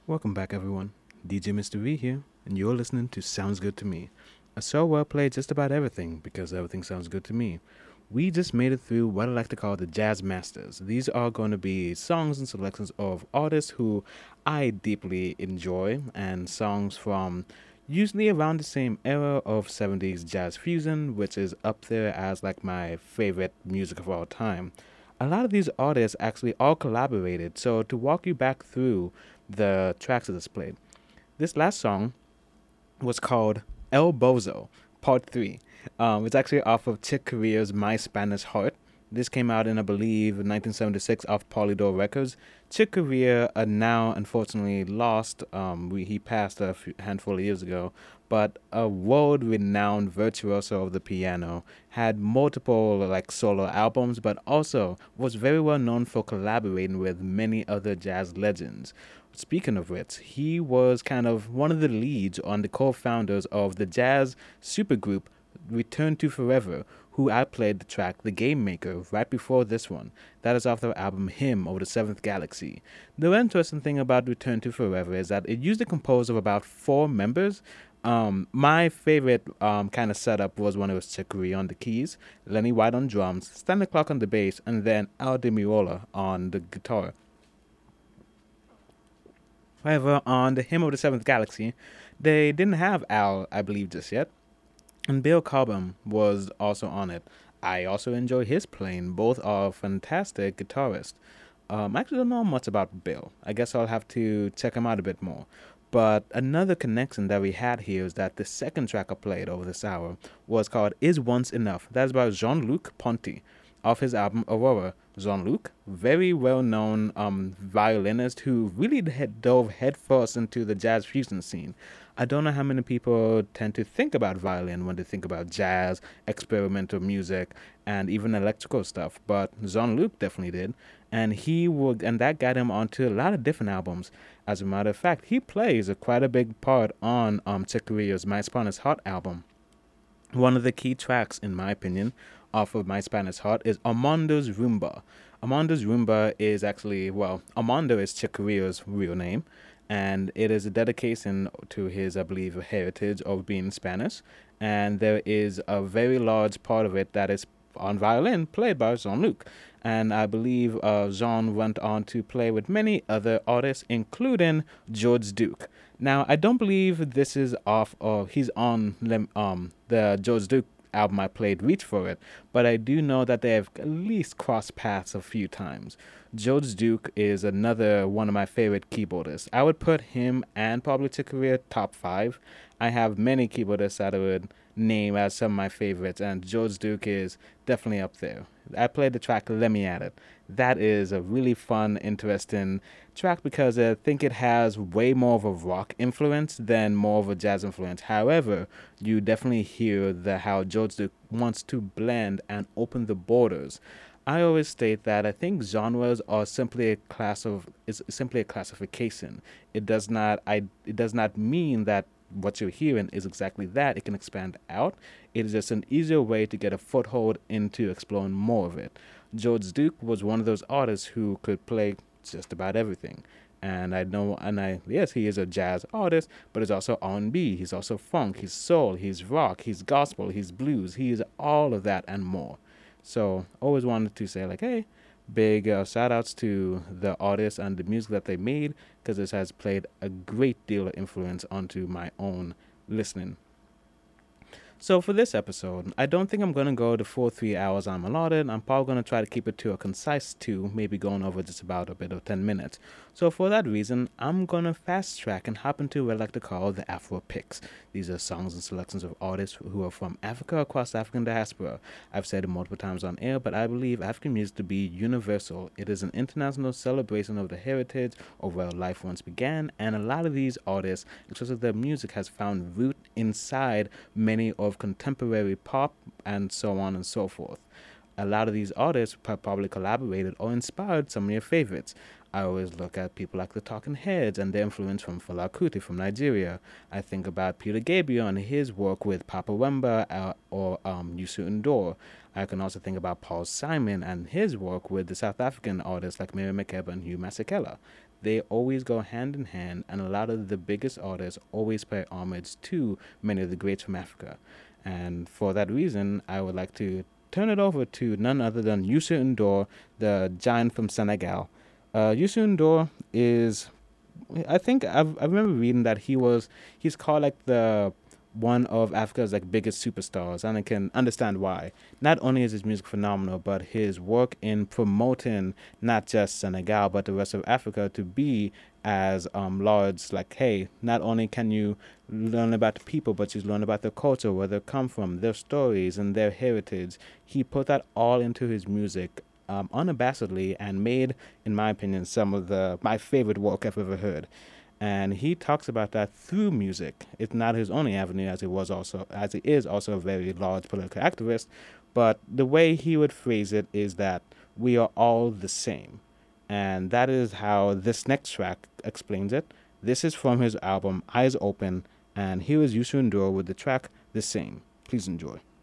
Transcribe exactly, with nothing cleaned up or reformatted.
Welcome back, everyone. D J Mister V here, and you're listening to Sounds Good to Me, a show where I play just about everything because everything sounds good to me. We just made it through what I like to call the Jazz Masters. These are going to be songs and selections of artists who I deeply enjoy, and songs from usually around the same era of seventies jazz fusion, which is up there as like my favorite music of all time. A lot of these artists actually all collaborated, so to walk you back through the tracks that is played. This last song was called El Bozo, Part three. Um, it's actually off of Chick Corea's My Spanish Heart. This came out in, I believe, nineteen seventy-six off Polydor Records. Chick Corea uh, now, unfortunately, lost. Um, we, he passed a few, handful of years ago, but a world-renowned virtuoso of the piano, had multiple like solo albums, but also was very well known for collaborating with many other jazz legends. Speaking of which, he was kind of one of the leads on the co-founders of the jazz supergroup Return to Forever, who I played the track The Game Maker right before this one. That is off their album Hymn of the Seventh Galaxy. The interesting thing about Return to Forever is that it used to compose of about four members. Um, my favorite um, kind of setup was when it was Chick Corea on the keys, Lenny White on drums, Stanley Clark on the bass, and then Al Di Meola on the guitar. However, on the Hymn of the Seventh Galaxy, they didn't have Al, I believe, just yet, and Bill Cobham was also on it. I also enjoy his playing. Both are fantastic guitarists. Um, I actually don't know much about Bill. I guess I'll have to check him out a bit more. But another connection that we had here is that the second track I played over this hour was called Is Once Enough. That's by Jean Luc Ponty off his album Aurora. Jean Luc, very well known um, violinist who really head- dove headfirst into the jazz fusion scene. I don't know how many people tend to think about violin when they think about jazz, experimental music, and even electrical stuff, but Jean Luc definitely did, and he would, and that got him onto a lot of different albums. As a matter of fact, he plays a quite a big part on um, Chick Corea's My Spanish Heart album. One of the key tracks, in my opinion, off of My Spanish Heart is Armando's Rumba. Armando's Rumba is actually, well, Armando is Chick Corea's real name, and it is a dedication to his, I believe, heritage of being Spanish. And there is a very large part of it that is on violin, played by Jean Luc. And I believe uh, Jean went on to play with many other artists, including George Duke. Now, I don't believe this is off of, he's on lem- um the George Duke album I played, Reach for It, but I do know that they have at least crossed paths a few times. George Duke is another one of my favorite keyboardists. I would put him and probably Chick Corea top five. I have many keyboardists that I would name as some of my favorites, and George Duke is definitely up there. I played the track Let Me At It. That is a really fun, interesting track because I think it has way more of a rock influence than more of a jazz influence. However, you definitely hear the how George Duke wants to blend and open the borders. I always state that I think genres are simply a class of is simply a classification. It does not I it does not mean that what you're hearing is exactly that. It can expand out. It is just an easier way to get a foothold into exploring more of it. George Duke was one of those artists who could play just about everything. And I know, and I yes, he is a jazz artist, but he's also R and B. He's also funk. He's soul. He's rock. He's gospel. He's blues. He is all of that and more. So always wanted to say like, hey, big uh, shout outs to the artists and the music that they made because this has played a great deal of influence onto my own listening. So for this episode, I don't think I'm going to go the full three hours I'm allotted. I'm probably going to try to keep it to a concise two, maybe going over just about a bit of ten minutes. So for that reason, I'm going to fast track and hop into what I like to call the Afro Picks. These are songs and selections of artists who are from Africa across the African diaspora. I've said it multiple times on air, but I believe African music to be universal. It is an international celebration of the heritage of where life once began, and a lot of these artists, especially their music, has found root inside many of contemporary pop and so on and so forth. A lot of these artists probably collaborated or inspired some of your favorites. I always look at people like the Talking Heads and their influence from Fela Kuti from Nigeria. I think about Peter Gabriel and his work with Papa Wemba uh, or um, Youssou N'Dour. I can also think about Paul Simon and his work with the South African artists like Miriam Makeba and Hugh Masekela. They always go hand in hand, and a lot of the biggest artists always pay homage to many of the greats from Africa. And for that reason, I would like to turn it over to none other than Youssou N'Dour, the giant from Senegal. Uh, Youssou N'Dour is, I think I've, I remember reading that he was, he's called like the one of Africa's like biggest superstars, and I can understand why. Not only is his music phenomenal, but his work in promoting not just Senegal but the rest of Africa to be as um large. Like, hey, not only can you learn about the people, but you learn about their culture, where they come from, their stories, and their heritage. He put that all into his music. Um, unabashedly, and made, in my opinion, some of the my favorite work I've ever heard. And he talks about that through music. It's not his only avenue, as he was also as he is also a very large political activist. But the way he would phrase it is that we are all the same, and that is how this next track explains it. This is from his album Eyes Open, and here is Youssou N'Dour with the track "The Same." Please enjoy.